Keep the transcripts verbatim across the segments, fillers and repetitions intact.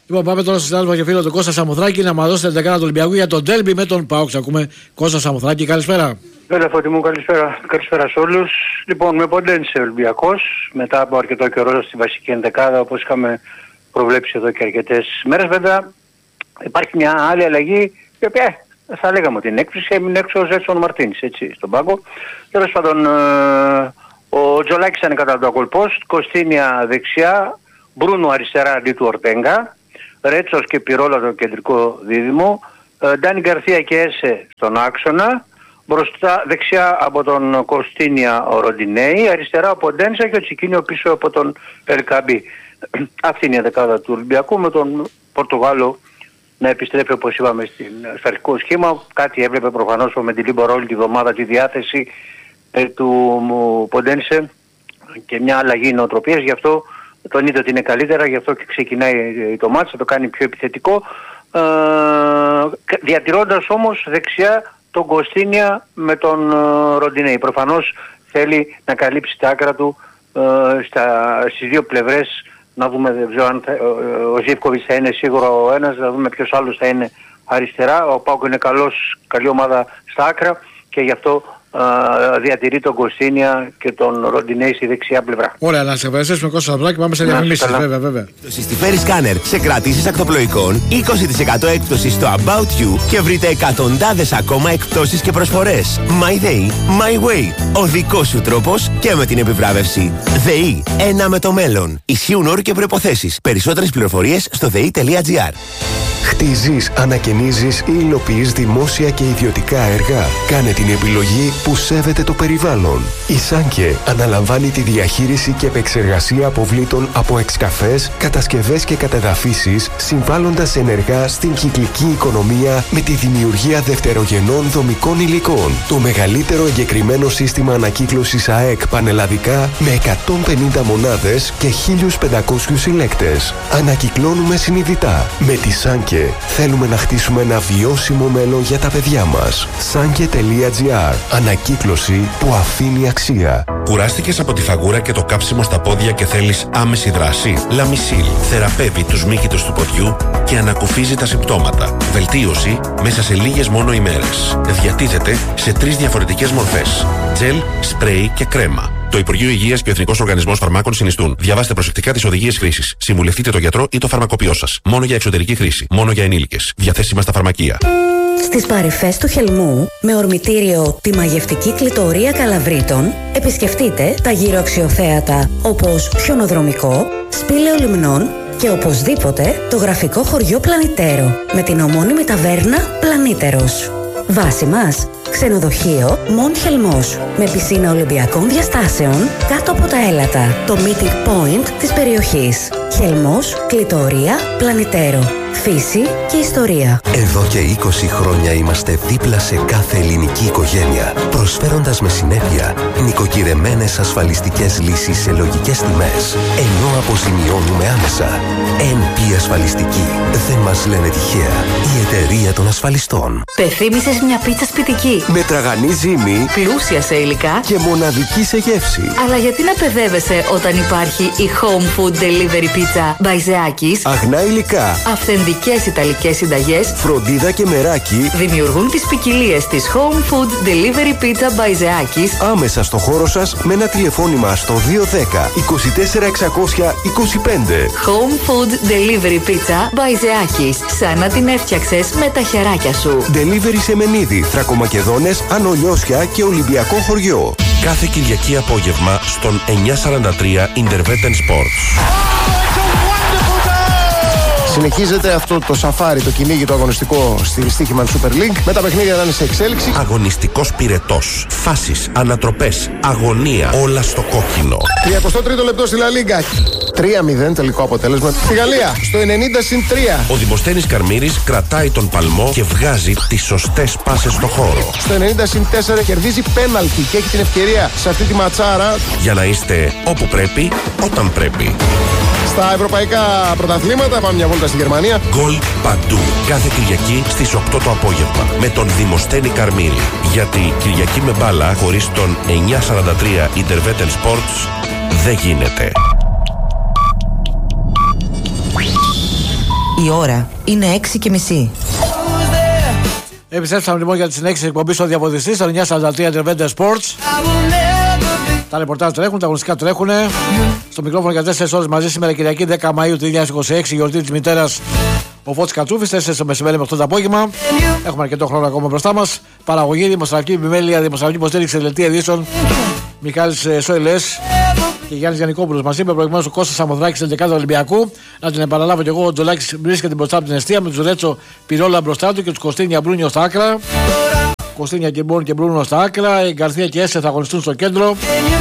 Λοιπόν, πάμε τώρα στο συνάδελφο και φίλο του Κώστα Σαμοθράκη να μας δώσετε την δεκάδα του Ολυμπιακού για τον ντέρμπι με τον ΠΑΟΚ. Ακούμε Κώστα Σαμοθράκη, καλησπέρα. Βέβαια, Φώτη μου, καλησπέρα. Καλησπέρα σε όλους. Λοιπόν, με ποντένσε ο Ολυμπιακός μετά από αρκετό καιρό στη βασική ενδεκάδα, όπως είχαμε προβλέψει εδώ και αρκετές μέρες. Βέβαια, υπάρχει μια άλλη αλλαγή, η οποία θα λέγαμε ότι είναι έκπληξη, έμεινε έξω ο Ζέτσον Μαρτίνς, έτσι, στον πάγκο. Τέλος πάντων, ο Τζολάκης ήταν κατά το goal post, Κωστίνια δεξιά, Μπρούνο αριστερά αντί του Ορτέγκα, Ρέτσος και Πιρόλα το κεντρικό δίδυμο, Ντάνι Γκαρθία και Έσε στον άξονα, μπροστά δεξιά από τον Κωστίνια ο Ροντινέη, αριστερά από τον Ντένσα και ο Τσικίνιο πίσω από τον Ελκαμπή. Αυτή είναι η δεκάδα του Ολυμπιακού, με τον Πορτογάλο να επιστρέφει, όπως είπαμε, στην, στο αρχικό σχήμα. Κάτι έβλεπε προφανώς ο Μεντιλίμπορ όλη τη εβδομάδα τη διάθεση ε, του Ποντένσε και μια αλλαγή νοοτροπίας, γι' αυτό τον είδε ότι είναι καλύτερα, γι' αυτό και ξεκινάει το μάτς, θα το κάνει πιο επιθετικό, ε, διατηρώντας όμως δεξιά τον Κωστίνια με τον ε, Ροντινέη. Προφανώς θέλει να καλύψει τα άκρα του ε, στα, στις δύο πλευρές, να δούμε, δεν ξέρω αν θα, ο Ζίβκοβιτς θα είναι σίγουρα ο ένας, να δούμε ποιος άλλος θα είναι αριστερά. Ο ΠΑΟΚ είναι καλός, καλή ομάδα στα άκρα και γι' αυτό Uh, διατηρεί τον Κωστίνια και τον Ροντινέη στη δεξιά πλευρά. Ωραία, να σε ευχαριστήσουμε Κώστα Σαμοθράκη, πάμε σε διαφημίσεις, βέβαια, βέβαια. Στη Ferryscanner σε κρατήσεις ακτοπλοϊκών, είκοσι τοις εκατό έκπτωση στο About You και βρείτε εκατοντάδες ακόμα εκπτώσεις και προσφορές. My Day, My Way. Ο δικός σου τρόπος και με την επιβράβευση. ΔΕΗ, ένα με το μέλλον. Ισχύουν όροι και προϋποθέσεις. Περισσότερες πληροφορίες στο δε ι τελεία τζι άρ. Χτίζεις, ανακαινίζεις ή υλοποιείς δημόσια και ιδιωτικά έργα. Κάνε την επιλογή που σέβεται το περιβάλλον. Η Σάνκε αναλαμβάνει τη διαχείριση και επεξεργασία αποβλήτων από εξκαφές, κατασκευές και κατεδαφίσεις, συμβάλλοντας ενεργά στην κυκλική οικονομία με τη δημιουργία δευτερογενών δομικών υλικών. Το μεγαλύτερο εγκεκριμένο σύστημα ανακύκλωσης ΑΕΚ πανελλαδικά με εκατόν πενήντα μονάδες και χίλιους πεντακόσιους συλλέκτες. Ανακυκλώνουμε συνειδητά. Με τη Σάνκε θέλουμε να χτίσουμε ένα βιώσιμο μέλλον για τα παιδιά μας. Σάνκε τελεία τζι άρ. Ανακύκλωση που αφήνει αξία. Κουράστηκες από τη φαγούρα και το κάψιμο στα πόδια και θέλεις άμεση δράση? Λαμισίλ θεραπεύει τους μύχητους του ποδιού και ανακουφίζει τα συμπτώματα. Βελτίωση μέσα σε λίγες μόνο ημέρες. Διατίθεται σε τρεις διαφορετικές μορφές: τζελ, σπρέι και κρέμα. Το Υπουργείο Υγείας και ο Εθνικός Οργανισμός Φαρμάκων συνιστούν. Διαβάστε προσεκτικά τις οδηγίες χρήσης. Συμβουλευτείτε τον γιατρό ή το φαρμακοποιό σας. Μόνο για εξωτερική χρήση. Μόνο για ενήλικες. Διαθέσιμα στα φαρμακεία. Στις παρυφές του Χελμού, με ορμητήριο τη μαγευτική κλητορία Καλαβρίτων, επισκεφτείτε τα γύρω αξιοθέατα όπως Χιονοδρομικό, Σπήλαιο Λιμνών και οπωσδήποτε το γραφικό χωριό Πλανητέρο με την ομώνυμη ταβέρνα Πλανήτερος. Βάση μας, ξενοδοχείο Μοντ Χελμός με πισίνα Ολυμπιακών διαστάσεων κάτω από τα έλατα. Το meeting point της περιοχής. Χελμός, κλητορία, Πλανητέρο. Φύση και ιστορία. Εδώ και είκοσι χρόνια είμαστε δίπλα σε κάθε ελληνική οικογένεια, προσφέροντας με συνέπεια νοικοκυρεμένες ασφαλιστικές λύσεις σε λογικές τιμές, ενώ αποζημιώνουμε άμεσα. εν πι Ασφαλιστική. Δεν μας λένε τυχαία. Η εταιρεία των ασφαλιστών. Πεθύμησες μια πίτσα σπιτική, Με τραγανή ζύμη πλούσια σε υλικά και μοναδική σε γεύση. Αλλά γιατί να παιδεύεσαι όταν υπάρχει η Home Food Delivery Pizza by Zeakis? Αγνά υλικά, Αυθεντικές ιταλικές συνταγές, φροντίδα και μεράκι δημιουργούν τις ποικιλίες της Home Food Delivery Pizza by Zeakis άμεσα στο χώρο σας με ένα τηλεφώνημα στο δύο ένα μηδέν είκοσι τέσσερα εξακόσια είκοσι πέντε. Home Food Delivery Pizza by Zeakis. Σαν να την έφτιαξες με τα χεράκια σου. Delivery σε Μενίδη, Θρακομακεδόνες, Ανολιώσια και Ολυμπιακό χωριό. Κάθε Κυριακή απόγευμα στον εννιακόσια σαράντα τρία Interveten Sports. Συνεχίζεται αυτό το σαφάρι, το κυνήγι, το αγωνιστικό στη στοίχημα του Super League. Με τα παιχνίδια να είναι σε εξέλιξη. Αγωνιστικός πυρετός. Φάσεις, ανατροπές, αγωνία. Όλα στο κόκκινο. τριάντα τρίτο λεπτό στη La Liga. τρία μηδέν τελικό αποτέλεσμα. Στη Γαλλία, στο ενενήντα συν τρία. Ο Δημοσθένης Καρμύρης κρατάει τον παλμό και βγάζει τις σωστές πάσες στο χώρο. Στο ενενήντα συν τέσσερα κερδίζει πέναλτι και έχει την ευκαιρία σε αυτή τη ματσάρα. Για να είστε όπου πρέπει, όταν πρέπει. Στα ευρωπαϊκά πρωταθλήματα πάμε μια βόλτα στη Γερμανία. Γκολ παντού. Κάθε Κυριακή στις οκτώ το απόγευμα. Με τον Δημοσθένη Καρμύρη. Γιατί Κυριακή με μπάλα χωρίς τον εννιακόσια σαράντα τρία Interveten Sports δεν γίνεται. Η ώρα είναι έξι και μισή. Επιστρέψαμε λοιπόν για τη συνέχιση της εκπομπής στο Διαποδιστή, στο εννιά σαράντα τρία Intervente Sports. Τα ρεπορτάζ τρέχουν, τα αγωνιστικά τρέχουν. Στο μικρόφωνο για τέσσερις ώρες μαζί σήμερα, Κυριακή δέκα Μαΐου του δύο χιλιάδες είκοσι έξι, γιορτή της μητέρας. Ο Φώτης Κατσούφης, τέσσερις το μεσημέρι με οκτώ το απόγευμα. Έχουμε αρκετό χρόνο ακόμα μπροστά μας. Παραγωγή, δημοσιογραφική επιμέλεια, δημοσιογραφική υποστήριξη, δελτία ειδήσεων. Μιχάλης Σόιλες και Γιάννης Γιαννικόπουλος μαζί με προηγουμένως ο Κώστας Σαμοδράκης στην δεκάδα του Ολυμπιακού. Να την επαναλάβω κι εγώ, ο Τζολάκης βρίσκεται μπροστά από την αιστεία με τους Ρέτσο Πυρόλα μπροστά του και τους Κωστίνια Μπρούνιο στα άκρα. Κωστίνια και Μπόρν και Μπρούνιο στα άκρα. Η Γκαρθία και Έσε θα αγωνιστούν στο κέντρο.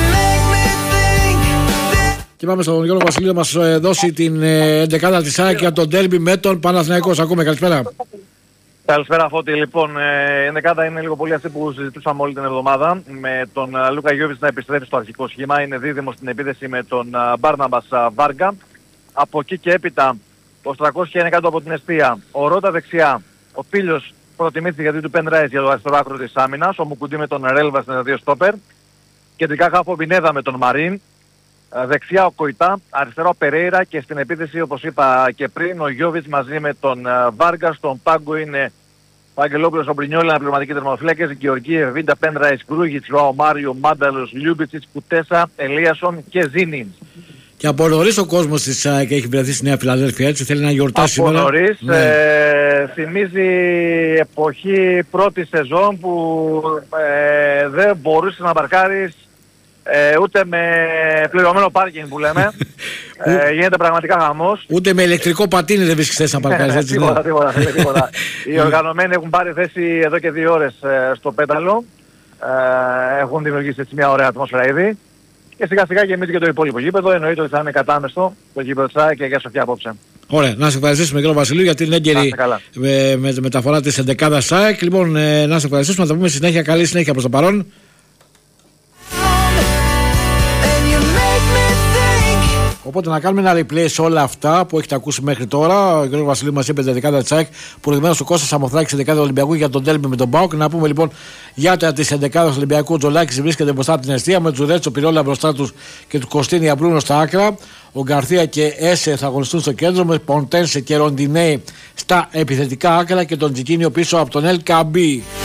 Και πάμε στον Γιώργο Βασιλείο να μας δώσει την εντεκάδα της ΑΕΚ για τον ντέρμπι με τον Παναθηναϊκό. Ακούμε, καλησπέρα. Καλησπέρα Φώτη. Λοιπόν, η ενδεκάδα είναι λίγο πολύ αυτή που συζητούσαμε όλη την εβδομάδα. Με τον Λούκα Γιώβιτς να επιστρέψει στο αρχικό σχήμα. Είναι δίδυμο στην επίθεση με τον Μπάρναμπας Βάργα. Από εκεί και έπειτα ο Στρακόσκι είναι κάτω από την αιστεία. Ο Ρότα δεξιά. Ο Πίλιος προτιμήθηκε γιατί του Πεν Ράις για το αριστερό άκρο της άμυνας. Ο Μουκουντή με τον Ρέλβα στην δύο στόπερ. Κεντρικά χάφο Μπινέδα με τον Μαρίν. Δεξιά ο Κοϊτά, αριστερό ο Περέιρα και στην επίθεση όπως είπα και πριν ο Γιώβιτς μαζί με τον Βάργα. Στον πάγκο είναι ο Αγγελόπουλος, ο Μπρινιόλη, αναπληρωματικοί τερματοφύλακες, Γεωργή, Εβίντα, Πένραης, Κρούγιτς, Ροάο Μάριο, Μάνταλος, Λιούμπιτσιτς, Κουτέσα, Ελίασον και Ζήνη. Και από νωρίς ο κόσμος της ΑΕΚ έχει βρεθεί στη Νέα Φιλαδέλφια, έτσι θέλει να γιορτάσει από σήμερα. Από νωρίς, ναι. ε, θυμίζει εποχή πρώτη σεζόν που ε, δεν μπορούσε να παρκάρεις Ε, ούτε με πληρωμένο πάρκινγκ που λέμε. ε, γίνεται πραγματικά χαμός. Ούτε με ηλεκτρικό πατίνι δεν βρίσκεις θέση να παρκάρεις, έτσι. Τίποτα, τίποτα, τίποτα. Οι οργανωμένοι έχουν πάρει θέση εδώ και δύο ώρες ε, στο πέταλο. Ε, έχουν δημιουργήσει έτσι μια ωραία ατμόσφαιρα ήδη. Και σιγά σιγά γεμίζει και το υπόλοιπο γήπεδο. Εννοείται ότι θα είναι κατάμεστο το γήπεδο της ΑΕΚ και για Σοφιά απόψε. Ωραία, να σε ευχαριστήσουμε κύριο Βασιλείου για την έγκαιρη με, με, μεταφορά της εντεκάδας ΑΕΚ. Λοιπόν, ε, να σε ευχαριστήσουμε, να τα πούμε συνέχεια. Καλή συνέχεια προς το παρόν. Οπότε να κάνουμε ένα replay σε όλα αυτά που έχετε ακούσει μέχρι τώρα. Ο κ. Βασιλείου μας είπε τη δεκάδα της ΑΕΚ, προηγουμένως ο Κώστας Σαμοθράκης στη δεκάδα του Ολυμπιακού για τον ντέρμπι με τον ΠΑΟΚ. Να πούμε λοιπόν για τα της εντεκάδας του Ολυμπιακού. Ο Τζολάκης βρίσκεται μπροστά από την αιστεία με του Ρέτσο Πυρόλα μπροστά τους και του Κωστίνη Αμπρούνο στα άκρα. Ο Γκαρθία και Έσε θα αγωνιστούν στο κέντρο με Ποντένσε και Ροντινέη στα επιθετικά άκρα και τον Τζικίνιο πίσω από τον Ελ Καμπί.